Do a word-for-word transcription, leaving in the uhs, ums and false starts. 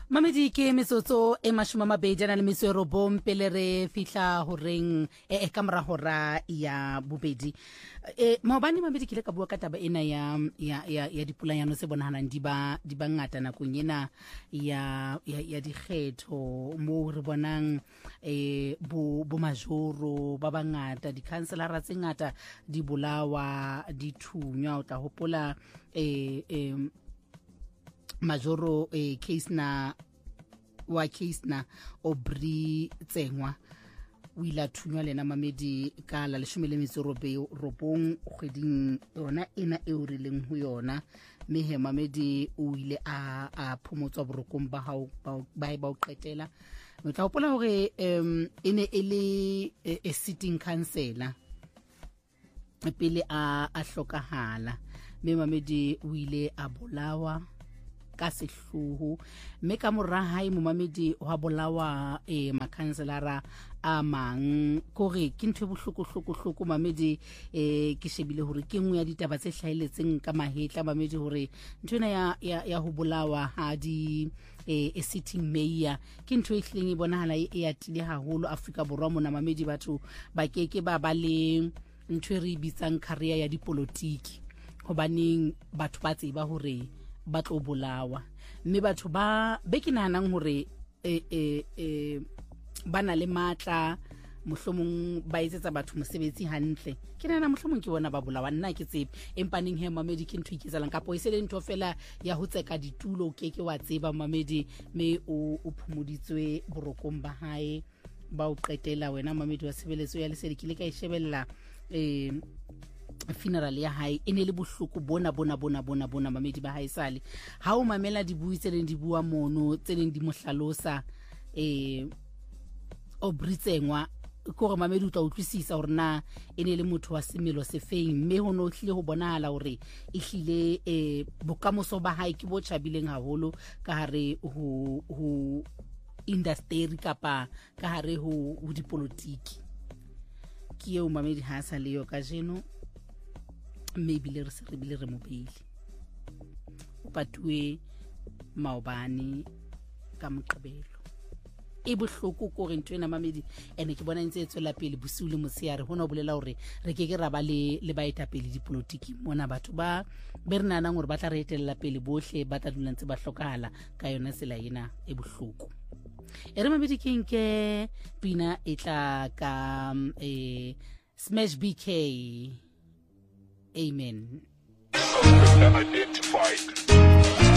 Mamedi ke metsotso e mashome a mabedi a le metso e robong pele re fihla horeng e ka mora hora ya bobedi. E maobane Mamedi ke ile ka bua ka taba ena ya ya ya, ya dipulayano se bonahalang di ba di ba ngata nakong ena ya ya, ya dikgetho mo re bonang e bo bo majoro ba bangata di councilor tse ngata di bolawa di thunywa o tla hopola e e majoro e case na wa case na Obri Tsengwa o ile a thunywa lena Mamedi ka la leshome le metso robong kgweding yona ena e o rileng ho yona mme he Mamedi o ile a a phomotswa borokong ba hao ba ba o qetela o tla hopola hore em ene ele a sitting councillor pele a a hlokahala mme Mamedi o ile a bolawa ka sehloho mme ka mora hae mo Mamedi wa bolawa e makhanselara a mang kore ke ntwe bohloko hloko hloko Mamedi e ke shebile hore ke ngwe ya ditaba tse hlahiletseng ka mahetla Mamedi hore ntwena ya ya, ya ho bolawa ha di e, e sitting mayor ke ntwe e hleng e bonahala e atile haholo Afrika Borwa mona Mamedi batho ba keke ba ba le ntwe re bitsang career ya dipolotiki hobaneng batho ba tseba hore ba tlo bolawa mme batho ba be ke nahanang hore e e e bana le matla mohlomong ba etsetsa batho mosebetsi hantle ke nahana mohlomong ke bona ba bolawa nna ke tsebe empaneng he Mamedi ke ntho iketsalang kapo e se le ntho fela ya ho tseka ditulo o keke wa tseba Mamedi me o o phomoditswe borokong ba hae ba o qetela wena Mamedi wa sebeletso ya lesedi ke le ka ishebella e funeral ya hae ene le bohloko bona bona bona bona bona Mamedi ba hae sale ha o mamela dibui tse leng di bua mono tse leng di mohlalosa eh Obri Tsengwa gore Mamedi o tla utlwisisa hore na ene le motho wa semelo se feng mme ho no hlile ho bonahala hore e hlile eh bokamoso ba hae ke bo tshabileng haholo ka hare ho ho industry kapa ka hare ho ho dipolotiki ke eo Mamedi ha sa le yo ka jeno maybe le re se re bile re mobile o patue maobane ka moqebelo e bohloko ko re ntwena Mamedi ene ke bona ntse etswela pele bosiu le mosiare hona o bolela hore re ke ke ra ba le le baeta pele dipolotiki mona batho ba be re nanang hore ba tla re etella pele bohle ba tla dula ntse ba hlokahala ka yona sela ena e bohloko e re Mamedi ke nke pina e tla ka e Smash B K Amen. Identified.